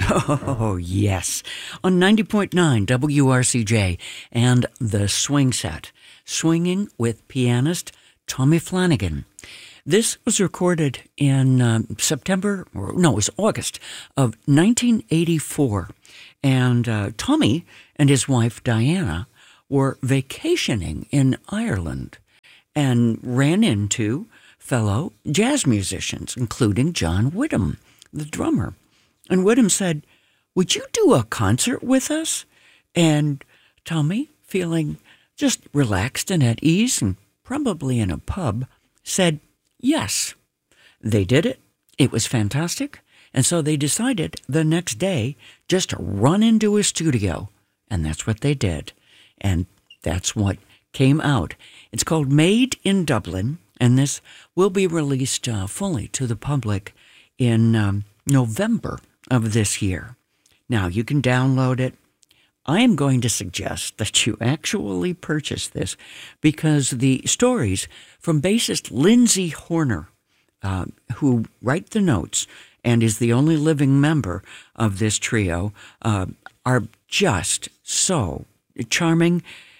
Oh, yes. On 90.9 WRCJ and the Swing Set, swinging with pianist Tommy Flanagan. This was recorded in it was August of 1984. And Tommy and his wife Diana were vacationing in Ireland and ran into fellow jazz musicians, including John Whittam, the drummer. And Whittam said, "Would you do a concert with us?" And Tommy, feeling just relaxed and at ease and probably in a pub, said yes. They did it. It was fantastic. And so they decided the next day just to run into a studio. And that's what they did. And that's what came out. It's called Made in Dublin. And this will be released fully to the public in November of this year. Now, you can download it. I am going to suggest that you actually purchase this because the stories from bassist Lindsay Horner, who write the notes and is the only living member of this trio, are just so charming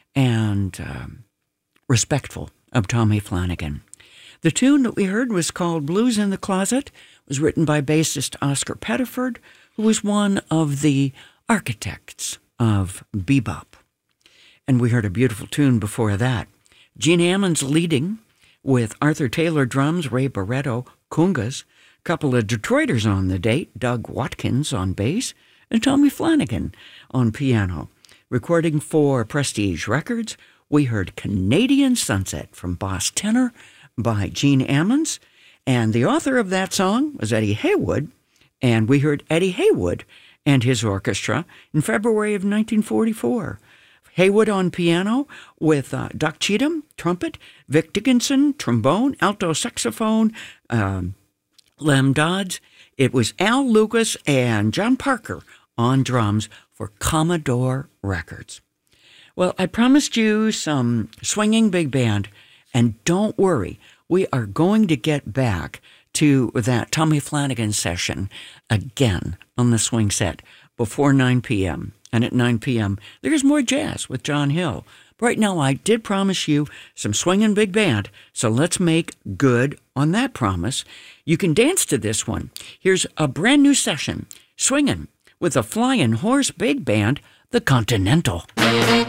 and respectful of Tommy Flanagan. The tune that we heard was called Blues in the Closet. It was written by bassist Oscar Pettiford, who was one of the architects of bebop. And we heard a beautiful tune before that. Gene Ammons leading with Arthur Taylor drums, Ray Barretto, congas, a couple of Detroiters on the date, Doug Watkins on bass, and Tommy Flanagan on piano. Recording for Prestige Records, we heard Canadian Sunset from Boss Tenor by Gene Ammons, and the author of that song was Eddie Haywood, and we heard Eddie Haywood and his orchestra in February of 1944. Haywood on piano with Duck Cheatham, trumpet, Vic Dickinson, trombone, alto saxophone, Lem Dodds. It was Al Lucas and John Parker on drums for Commodore Records. Well, I promised you some swinging big band, and don't worry, we are going to get back to that Tommy Flanagan session again on the Swing Set before 9 p.m. And at 9 p.m., there's more jazz with John Hill. But right now, I did promise you some swinging big band, so let's make good on that promise. You can dance to this one. Here's a brand new session, swinging with a flying horse big band, the Continental.